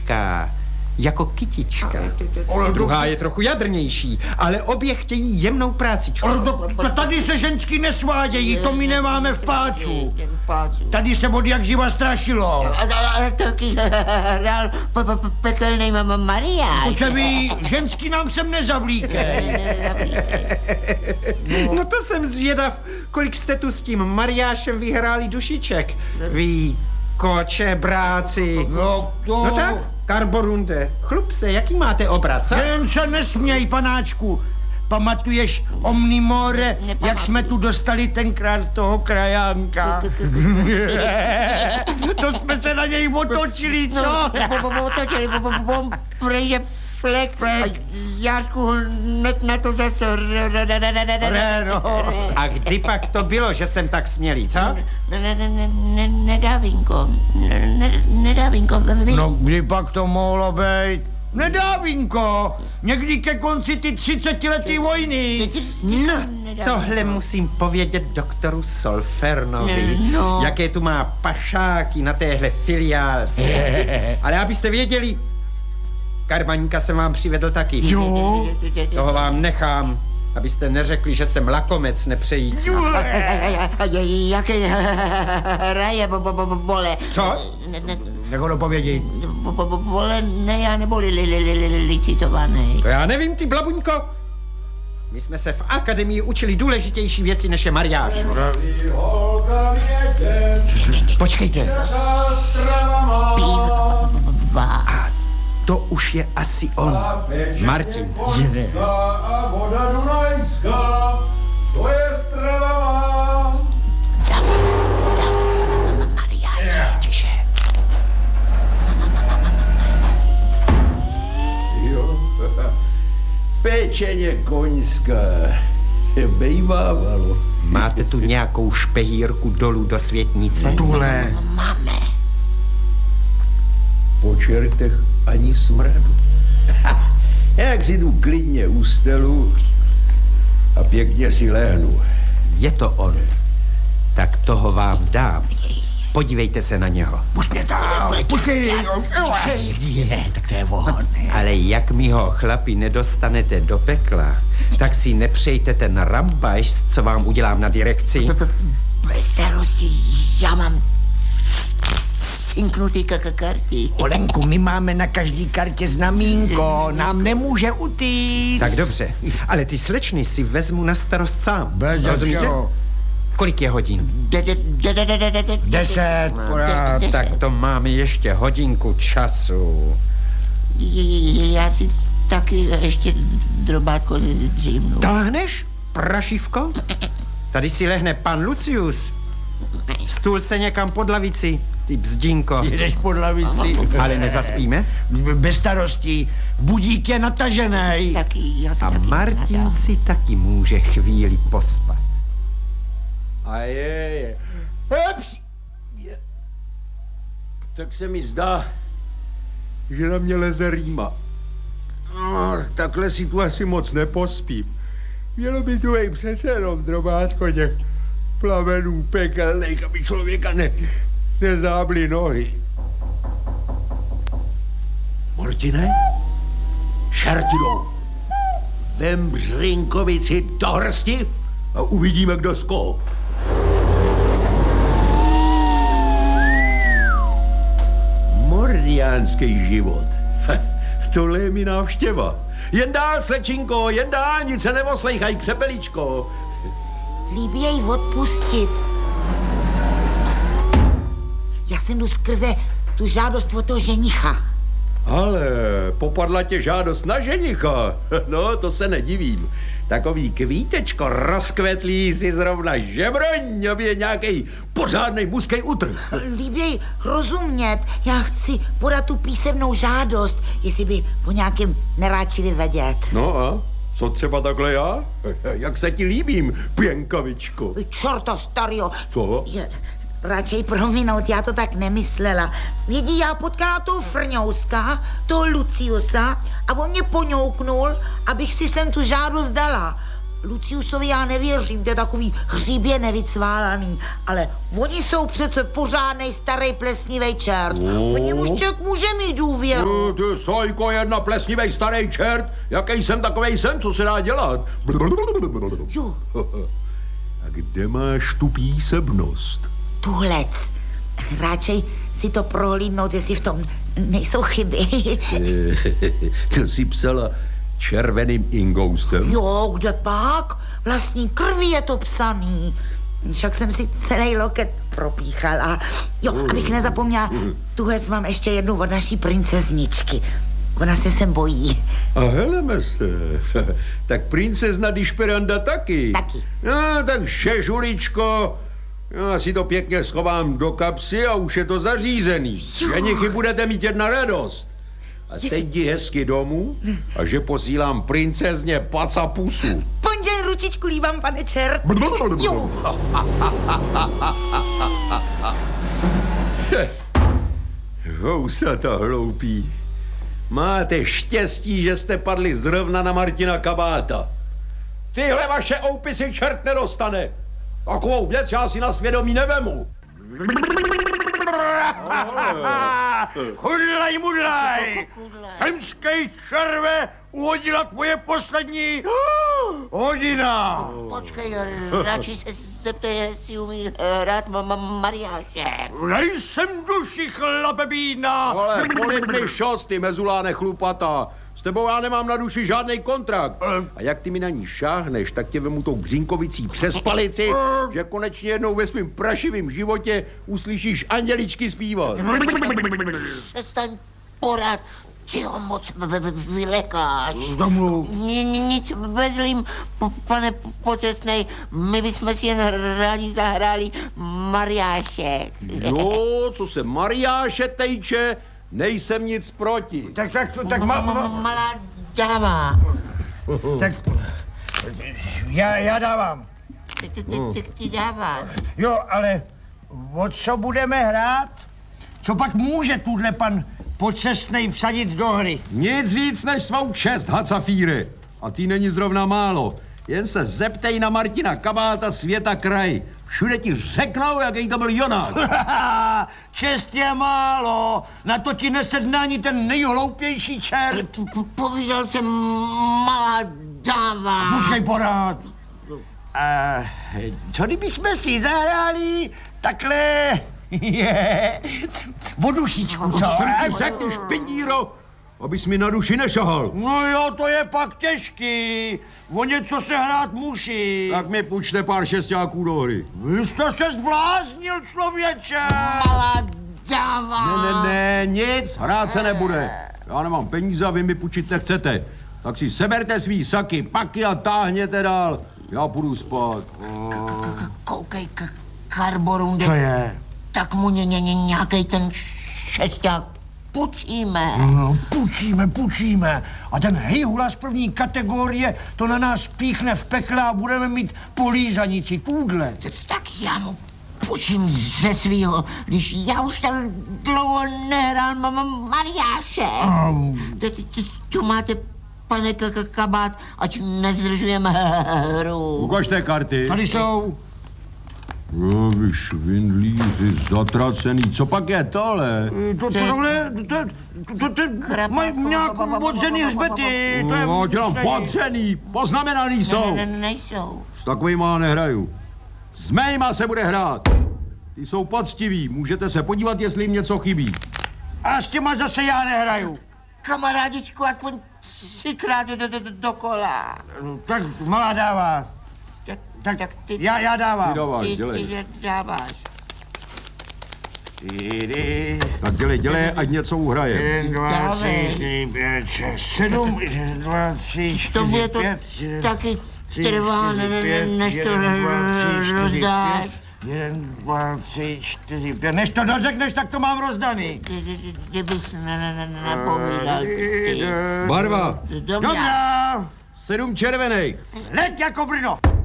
maličká, jako kytička. Druhá je trochu jadrnější, ale obě chtějí jemnou prácičku. Tady se ženský nesvádějí, to my nemáme v pácu. Tady se od jak živa strašilo. Ale taky hrál pekelnej Mariáš. Počkej vy, ženský nám sem nezavlíkej. No to jsem zvědav, kolik jste tu s tím Mariášem vyhráli dušiček. Vy koče, bráci. No tak, Karborunde, chlup se, jaký máte obrat, co? Jen se nesměj, panáčku. Pamatuješ Omnimore, jak jsme tu dostali tenkrát toho krajánka? To jsme se na něj otočili, co? Otočili, protože flek. Jášku hned na to zase A kdy pak to bylo, že jsem tak smělý, co? Nedávinko. No, kdy pak to mohlo být? Nedávinko, někdy ke konci ty 30letý vojny. No, tohle musím povědět doktoru Solfernovi, jaké tu má pašáky na téhle filiálce. Ale abyste věděli, Karbaňka jsem vám přivedl taky. Jo? Toho vám nechám, abyste neřekli, že jsem lakomec nepřející. Jaké hraje bole. Co? Nech ho dopovědi. Bole ne, já neboli licitovaný. To já nevím, ty blabuňko. My jsme se v akademii učili důležitější věci, než je mariáž. Počkejte. A to už je asi on. Martin. A voda Dunajská, to je strava má. Mariáš, tiše. Jo, pečeně koňská, bejvávalo. Máte tu nějakou špehírku dolů do světnice? Tuhle. Máme. Po čertech ani smradu. Jak si tu klidně ustelu a pěkně si lehnu. Je to on. Tak toho vám dám. Podívejte se na něho. Pušť mě tam, puštěj. Tak to je on. Ale jak mi ho, chlapi, nedostanete do pekla, tak si nepřejte ten rambajs, co vám udělám na direkci. Bez starosti, já mám cinknutý karty. Olenku, my máme na každý kartě znamínko, nám nemůže utíct. Tak dobře, ale ty slečny si vezmu na starost sám. Bez rozumíte? všeho. Kolik je hodin? 10, porád. Tak to máme ještě hodinku času. Já si taky ještě drobátko dřímnu. Táhneš, prašivko? Tady si lehne pan Lucius. Stůl se někam pod lavici, ty bzdinko. Jedeš pod lavici. Ale nezaspíme? Bez starostí, budík je natažený. Taky, já si A taky Martin nadám. si taky může chvíli pospat. A je. Heps. Tak se mi zdá, že na mě leze rýma. No, takhle si tu asi moc nepospím. Mělo by tu ej přece jenom drobátko těch plamenů pekelných, aby člověka nezábly nohy. Martine? Šerti jdou. Vem Břinkovici do hrsti a uvidíme, kdo z koho. Mordiánský život. Tohle je mi návštěva. Jen dál, slečinko, jen dál, nic se nevoslejchaj, křepeličko. Líbí jej odpustit. Já jsem jdu skrze tu žádost od toho ženicha. Ale popadla tě žádost na ženicha. No, to se nedivím. Takový kvítečko rozkvetlý si zrovna žebroň, aby je nějakej pořádnej mužský utrh. Líbí jej rozumět. Já chci podat tu písemnou žádost, jestli by po nějakém neráčili vědět. No a co třeba takhle já? Jak se ti líbím, pěnkavičko? Čorta starýho. Co? Radšej prominout, já to tak nemyslela. Vědí, já potkala toho Frňouska, toho Luciusa a on mě poňouknul, abych si sem tu žádost dala. Luciusovi já nevěřím, to je takový hříbě nevycválaný, ale oni jsou přece pořádnej starý plesnivej čert. O němuž člověk může mít důvěru. Ty Sojko, jedna plesnivej starý čert, jaký jsem, takovej jsem, co se dá dělat. Jo. A kde máš tu písemnost? Tuhlec. Radšej si to prohlídnout, jestli v tom nejsou chyby. To si psala červeným ingoustem? Jo, kde pak? Vlastní krví je to psaný. Však jsem si celý loket propíchala. Jo, abych nezapomněla, tuhle mám ještě jednu od naší princezničky. Ona se sem bojí. A heleme se. Tak princezna Dišperanda taky. Taky. No, tak šežuličko, já si to pěkně schovám do kapsy a už je to zařízený. Ženichy budete mít jedna radost. A teď jdi hezky domů a že posílám princezně paca pusu. Ponděj ručičku líbám, pane čert. Jo. Housata hloupí. Máte štěstí, že jste padli zrovna na Martina Kabáta. Tyhle vaše oupisy čert nedostane. Takovou věc já si na svědomí nevemu. Hudlaj mudlaj! Hemskej červe uhodila tvoje poslední hodina. Počkej, radši se zeptej, jestli umí hrát mariášek. Nejsem duši, chlapebína. Ale polib mi šos, ty mezuláne chlupata. S tebou já nemám na duši žádný kontrakt. A jak ty mi na ní šáhneš, tak tě vemu tou břínkovicí přes palici, že konečně jednou ve svým prašivým životě uslyšíš anděličky zpívat. Přestaň porad, ty ho moc vylekáš. Domluv. Nic bezlým, pane pocestnej, my bychom si jen rádi zahráli mariášek. Jo, co se Mariáše tejče, nejsem nic proti. Tak Malá dáma. tak já dávám. Ty dáváš. Jo, ale o co budeme hrát? Co pak může tuhle pan pocestnej vsadit do hry? Nic víc než svou čest, Hacafíry. A ty není zrovna málo. Jen se zeptej na Martina Kabáta světa kraj. Všude ti řeknou, jaký to byl jonák. Čest je málo, na to ti nesedne ani ten nejhloupější čert. Povídal jsem malá dáma. Počkej porád. Co kdybychom si zahráli takhle vodušičku, co? Řekni, špindíro, abys mi na duši nešahal. No jo, to je pak těžký. O něco se hrát musí. Tak mi půjčte pár šestáků do hry. Vy jste se zbláznil, člověče. Malá dáma. Ne, nic, hrát se nebude. Já nemám peníze a vy mi půjčit nechcete. Tak si seberte svý saky, paky a táhněte dál. Já půjdu spát. Koukej, Karborunde. Co je? Tak mu nějakej ten šesták půjčíme. No, půjčíme. A ten hejhula z první kategorie to na nás píchne v pekle a budeme mít polízanici tuhle. Tak já mu půjčím ze svýho, když já už tak dlouho nehrál mariáše. Tu máte, pane Kabát, ať nezdržujeme hru. Ukažte karty. Tady jsou. No, vy švindlíři, zatracený. Co pak je tohle? To mají nějak podřený hřbety. No, dělám podřený, poznamenaný jsou. Nejsou. S takovýma nehraju. S mýma se bude hrát. Ty jsou poctiví, můžete se podívat, jestli jim něco chybí. A s těma zase já nehraju. Kamarádičku, aspoň 3krát dokola. Tak malá dává. Tak ty... Já dávám. Ty dáváš, dělej. Ty dáváš. Tak dělej, ať něco uhraje. 1, 2, 3, 4, 5, 6, 7, 1, 2, 3, 4, Tobě to 5, taky trvá, než to rozdáš. 1, 2, 3, 4, 5. Než to dořekneš, tak to mám rozdaný. Kdybys napovídal ty. Barva. Dobrá. Dobrá. 7 červených. Leď jako Brno.